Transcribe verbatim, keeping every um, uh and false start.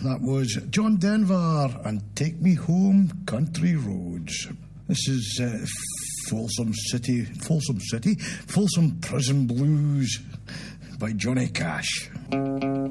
that was John Denver and Take Me Home, Country Roads. This is uh, Folsom City, Folsom City, Folsom Prison Blues by Johnny Cash.